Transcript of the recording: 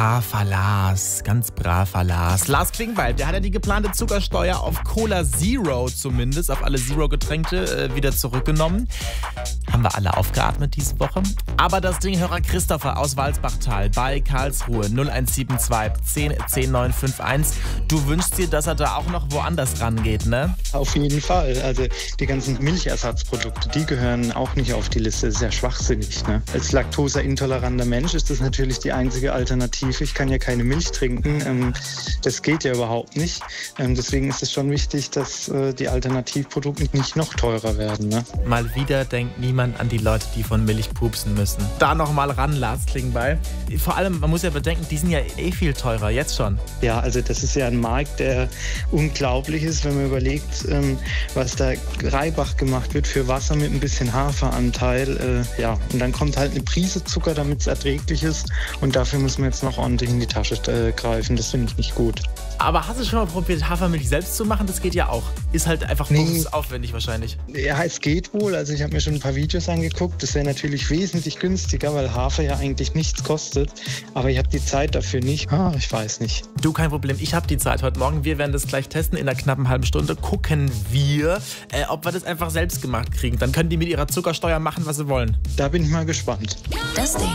braver Lars, ganz braver Lars. Lars Klingbeil, der hat ja die geplante Zuckersteuer auf Cola Zero zumindest, auf alle Zero-Getränke wieder zurückgenommen. Haben wir alle aufgeatmet diese Woche. Aber das Dinghörer Christopher aus Walsbachtal bei Karlsruhe 0172 10 10 951. Du wünschst dir, dass er da auch noch woanders rangeht, ne? Auf jeden Fall. Also die ganzen Milchersatzprodukte, die gehören auch nicht auf die Liste. Das ist ja schwachsinnig, ne? Als laktoseintoleranter Mensch ist das natürlich die einzige Alternative. Ich kann ja keine Milch trinken. Das geht ja überhaupt nicht. Deswegen ist es schon wichtig, dass die Alternativprodukte nicht noch teurer werden, ne? Mal wieder denkt niemand an die Leute, die von Milch pupsen müssen. Da noch mal ran, Lars Klingbeil. Vor allem, man muss ja bedenken, die sind ja viel teurer, jetzt schon. Ja, also das ist ja ein Markt, der unglaublich ist, wenn man überlegt, was da Reibach gemacht wird für Wasser mit ein bisschen Haferanteil. Ja, und dann kommt halt eine Prise Zucker, damit es erträglich ist. Und dafür muss man jetzt noch ordentlich in die Tasche greifen. Das finde ich nicht gut. Aber hast du schon mal probiert, Hafermilch selbst zu machen? Das geht ja auch. Ist halt einfach aufwendig wahrscheinlich. Ja, es geht wohl. Also ich habe mir schon ein paar Videos angeguckt. Das wäre natürlich wesentlich günstiger, weil Hafer ja eigentlich nichts kostet. Aber ich habe die Zeit dafür nicht. Ich weiß nicht. Du, kein Problem. Ich habe die Zeit heute Morgen. Wir werden das gleich testen. In einer knappen halben Stunde gucken wir, ob wir das einfach selbst gemacht kriegen. Dann können die mit ihrer Zuckersteuer machen, was sie wollen. Da bin ich mal gespannt. Das Ding.